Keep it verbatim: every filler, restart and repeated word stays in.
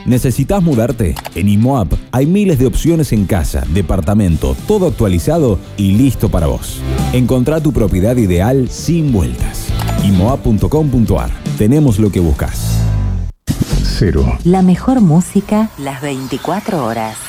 ¿Necesitas mudarte? En IMOAP hay miles de opciones en casa, departamento, todo actualizado y listo para vos. Encontrá tu propiedad ideal sin vueltas. imoap punto com punto ar. Tenemos lo que buscas. Cero. La mejor música las veinticuatro horas.